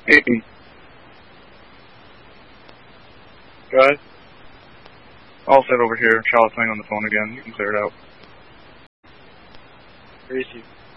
Hey. Go ahead. All set over here. Charlotte's playing on the phone again. You can clear it out. Gracie.